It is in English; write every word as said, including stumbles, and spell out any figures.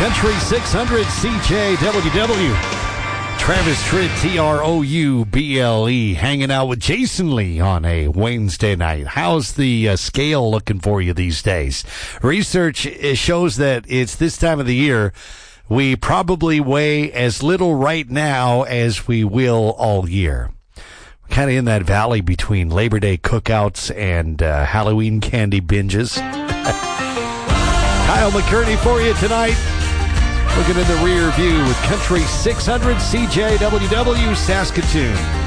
Country six hundred C J W W. Travis Tritt, T R O U B L E, hanging out with Jason Lee on a Wednesday night. How's the uh, scale looking for you these days? Research shows that it's this time of the year we probably weigh as little right now as we will all year. We're kind of in that valley between Labor Day cookouts and uh, Halloween candy binges. Kyle McCurney for you tonight. Looking in the rear view with Country six hundred C J W W Saskatoon.